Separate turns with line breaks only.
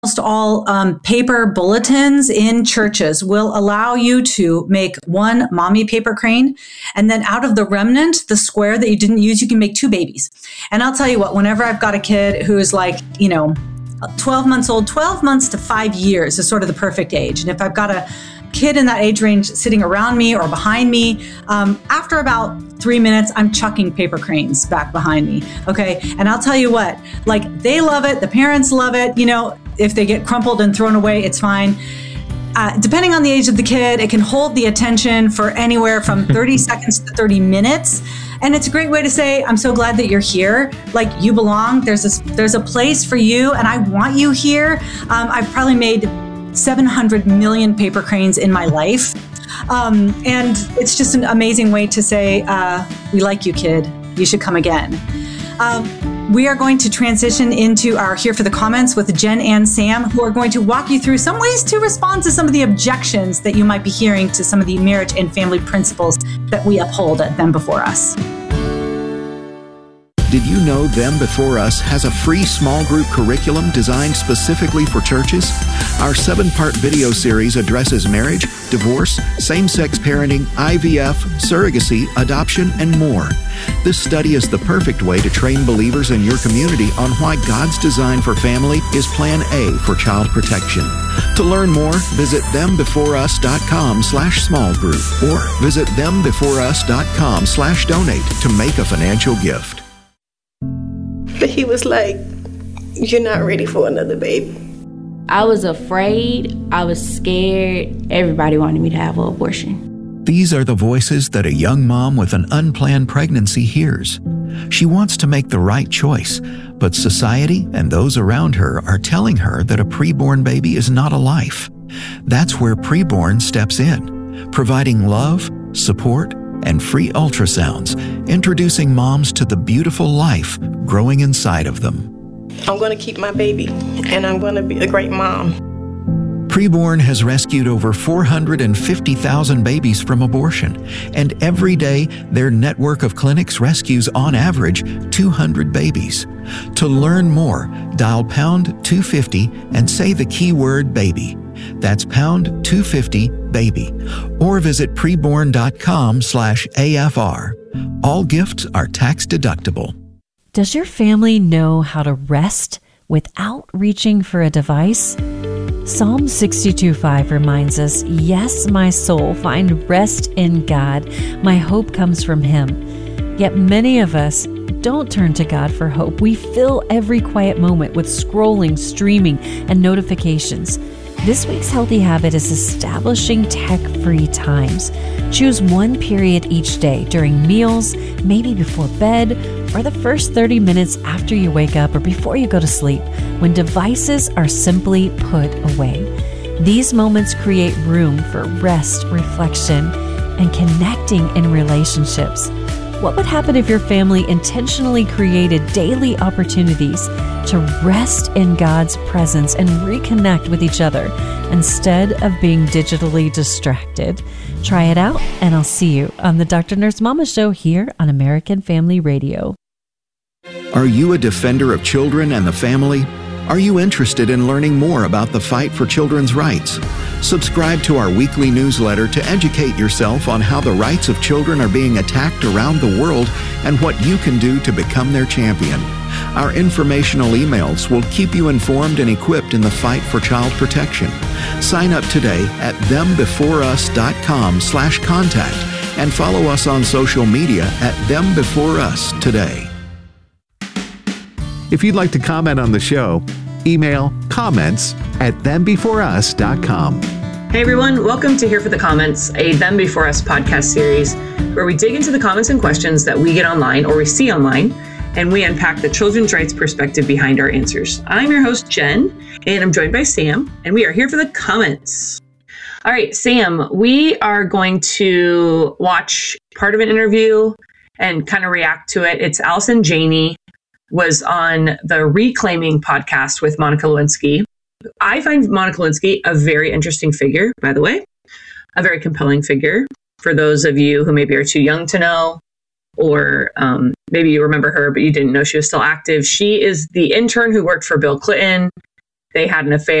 all paper bulletins in churches will allow you to make one mommy paper crane. And then out of the remnant, the square that you didn't use, you can make two babies. And I'll tell you what, whenever I've got a kid who is like, 12 months old, 12 months to 5 years is sort of the perfect age. And if I've got a kid in that age range sitting around me or behind me, after about 3 minutes, I'm chucking paper cranes back behind me. Okay. And I'll tell you what, like they love it. The parents love it. If they get crumpled and thrown away, it's fine. Depending on the age of the kid, it can hold the attention for anywhere from 30 seconds to 30 minutes. And it's a great way to say, I'm so glad that you're here. Like you belong. There's a place for you and I want you here. I've probably made 700 million paper cranes in my life. And it's just an amazing way to say, we like you, kid. You should come again. We are going to transition into our Here for the Comments with Jen and Sam, who are going to walk you through some ways to respond to some of the objections that you might be hearing to some of the marriage and family principles that we uphold at Them Before Us.
Did you know Them Before Us has a free small group curriculum designed specifically for churches? Our 7-part video series addresses marriage, divorce, same-sex parenting, IVF, surrogacy, adoption, and more. This study is the perfect way to train believers in your community on why God's design for family is Plan A for child protection. To learn more, visit thembeforeus.com/small group or visit thembeforeus.com/donate to make a financial gift.
But he was like, you're not ready for another baby.
I was afraid. I was scared. Everybody wanted me to have an abortion.
These are the voices that a young mom with an unplanned pregnancy hears. She wants to make the right choice, but society and those around her are telling her that a preborn baby is not a life. That's where Preborn steps in, providing love, support, and free ultrasounds, introducing moms to the beautiful life growing inside of them.
I'm going to keep my baby, and I'm going to be a great mom.
Preborn has rescued over 450,000 babies from abortion, and every day their network of clinics rescues on average 200 babies. To learn more, dial #250 and say the keyword baby. That's #250 baby, or visit preborn.com/AFR. All gifts are tax deductible.
Does your family know how to rest without reaching for a device? Psalm 62:5 reminds us, "Yes, my soul, find rest in God. My hope comes from Him." Yet many of us don't turn to God for hope. We fill every quiet moment with scrolling, streaming, and notifications. This week's healthy habit is establishing tech-free times. Choose one period each day during meals, maybe before bed, or the first 30 minutes after you wake up or before you go to sleep, when devices are simply put away. These moments create room for rest, reflection, and connecting in relationships. What would happen if your family intentionally created daily opportunities to rest in God's presence and reconnect with each other instead of being digitally distracted? Try it out, and I'll see you on the Dr. Nurse Mama Show here on American Family Radio.
Are you a defender of children and the family? Are you interested in learning more about the fight for children's rights? Subscribe to our weekly newsletter to educate yourself on how the rights of children are being attacked around the world and what you can do to become their champion. Our informational emails will keep you informed and equipped in the fight for child protection. Sign up today at thembeforeus.com/contact and follow us on social media at thembeforeus today.
If you'd like to comment on the show, email comments@thembeforeus.com.
Hey everyone, welcome to Here for the Comments, a Them Before Us podcast series where we dig into the comments and questions that we get online or we see online, and we unpack the children's rights perspective behind our answers. I'm your host, Jen, and I'm joined by Sam, and we are here for the comments. All right, Sam, we are going to watch part of an interview and kind of react to it. It's Allison Janney was on the Reclaiming podcast with Monica Lewinsky. I find Monica Lewinsky a very interesting figure, by the way, a very compelling figure for those of you who maybe are too young to know, or maybe you remember her, but you didn't know she was still active. She is the intern who worked for Bill Clinton they had an affair